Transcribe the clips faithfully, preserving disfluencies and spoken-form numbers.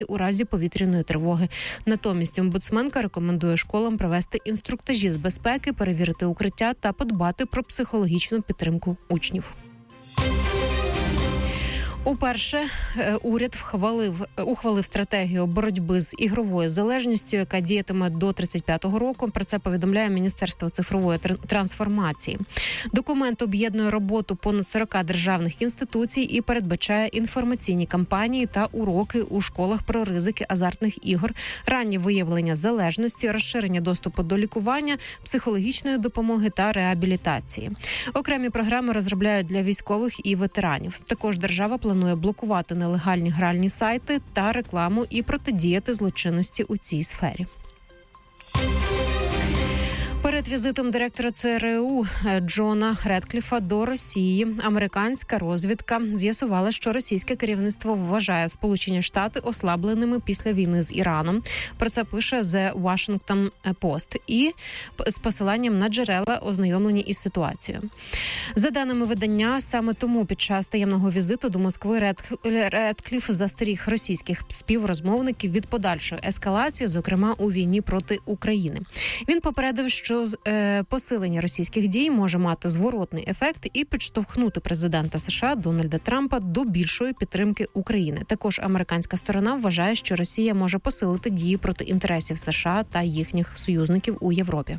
у разі повітряної тривоги. Натомість омбудсменка рекомендує школам провести інструктажі з безпеки, перевірити укриття та подбати про психологічну підтримку учнів. Уперше уряд вхвалив, ухвалив стратегію боротьби з ігровою залежністю, яка діятиме до тридцять п'ятого року. Про це повідомляє Міністерство цифрової трансформації. Документ об'єднує роботу понад сорока державних інституцій і передбачає інформаційні кампанії та уроки у школах про ризики азартних ігор, раннє виявлення залежності, розширення доступу до лікування, психологічної допомоги та реабілітації. Окремі програми розробляють для військових і ветеранів. Також держава планує блокувати нелегальні гральні сайти та рекламу і протидіяти злочинності у цій сфері. Перед візитом директора ЦРУ Джона Редкліфа до Росії американська розвідка з'ясувала, що російське керівництво вважає Сполучені Штати ослабленими після війни з Іраном. Про це пише The Washington Post і з посиланням на джерела, ознайомлені із ситуацією. За даними видання, саме тому під час таємного візиту до Москви Редкліф застеріг російських співрозмовників від подальшої ескалації, зокрема у війні проти України. Він попередив, що що е, посилення російських дій може мати зворотний ефект і підштовхнути президента США Дональда Трампа до більшої підтримки України. Також американська сторона вважає, що Росія може посилити дії проти інтересів США та їхніх союзників у Європі.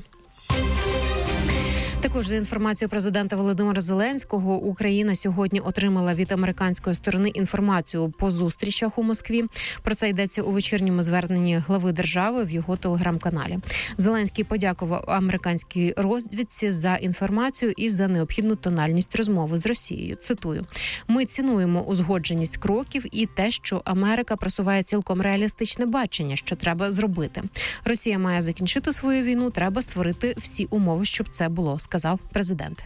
Також за інформацією президента Володимира Зеленського, Україна сьогодні отримала від американської сторони інформацію по зустрічах у Москві. Про це йдеться у вечірньому зверненні глави держави в його телеграм-каналі. Зеленський подякував американській розвідці за інформацію і за необхідну тональність розмови з Росією. Цитую: «Ми цінуємо узгодженість кроків і те, що Америка просуває цілком реалістичне бачення, що треба зробити. Росія має закінчити свою війну, треба створити всі умови, щоб це було», сказав президент.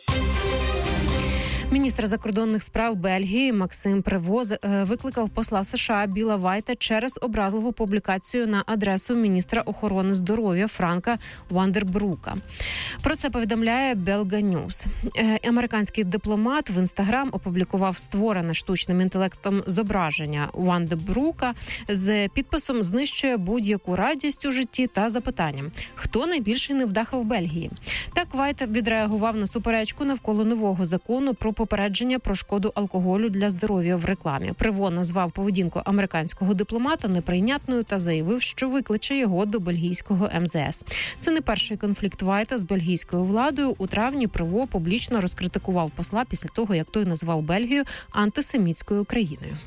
Міністр закордонних справ Бельгії Максим Превоз викликав посла США Біла Вайта через образливу публікацію на адресу міністра охорони здоров'я Франка Вандербрука. Про це повідомляє Belga News. Американський дипломат в Інстаграм опублікував створене штучним інтелектом зображення Вандербрука з підписом «Знищує будь-яку радість у житті» та запитанням «Хто найбільший невдаха в Бельгії?». Так Вайт відреагував на суперечку навколо нового закону про попередження про шкоду алкоголю для здоров'я в рекламі. Приво назвав поведінку американського дипломата неприйнятною та заявив, що викличе його до бельгійського ем зе ес. Це не перший конфлікт Вайта з бельгійською владою. У травні Приво публічно розкритикував посла після того, як той назвав Бельгію антисемітською країною.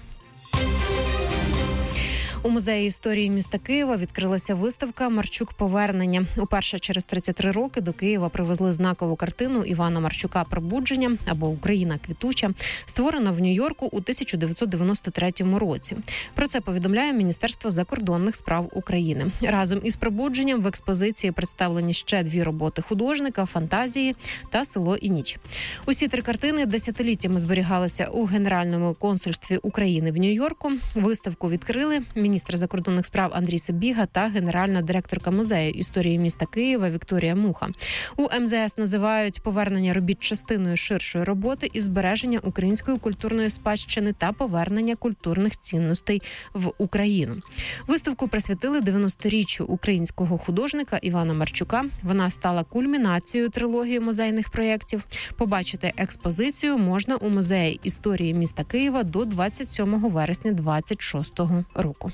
У музеї історії міста Києва відкрилася виставка «Марчук. Повернення». Уперше через тридцять три роки до Києва привезли знакову картину Івана Марчука «Пробудження» або «Україна квітуча», створена в Нью-Йорку у тисяча дев'ятсот дев'яносто третьому році. Про це повідомляє Міністерство закордонних справ України. Разом із «Пробудженням» в експозиції представлені ще дві роботи художника «Фантазії» та «Село і ніч». Усі три картини десятиліттями зберігалися у Генеральному консульстві України в Нью-Йорку. Виставку відкрили міністр закордонних справ Андрій Сибіга та генеральна директорка музею історії міста Києва Вікторія Муха. У ем зе ес називають повернення робіт частиною ширшої роботи із збереження української культурної спадщини та повернення культурних цінностей в Україну. Виставку присвятили дев'яносторіччю українського художника Івана Марчука. Вона стала кульмінацією трилогії музейних проєктів. Побачити експозицію можна у музеї історії міста Києва до двадцять сьомого вересня двадцять шостого року.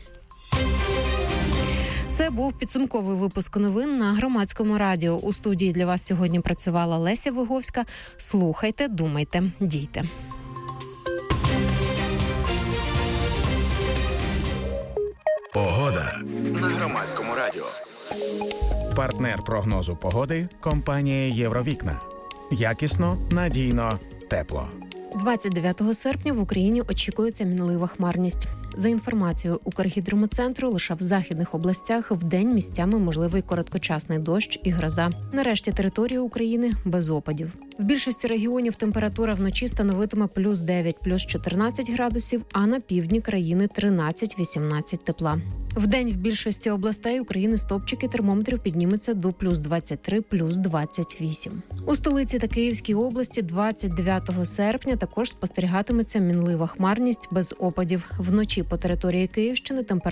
Це був підсумковий випуск новин на Громадському радіо. У студії для вас сьогодні працювала Леся Виговська. Слухайте, думайте, дійте. Погода на Громадському радіо. Партнер прогнозу погоди – компанія «Євровікна». Якісно, надійно, тепло. двадцять дев'ятого серпня в Україні очікується мінлива хмарність. За інформацією Укргідрометцентру, лише в західних областях вдень місцями можливий короткочасний дощ і гроза. Нарешті території України без опадів. В більшості регіонів температура вночі становитиме плюс дев'ять, плюс чотирнадцять градусів, а на півдні країни тринадцять-вісімнадцять тепла. Вдень в більшості областей України стопчики термометрів піднімуться до плюс двадцять три, плюс двадцять вісім. У столиці та Київській області двадцять дев'ятого серпня також спостерігатиметься мінлива хмарність без опадів. Вночі по території Київщини температура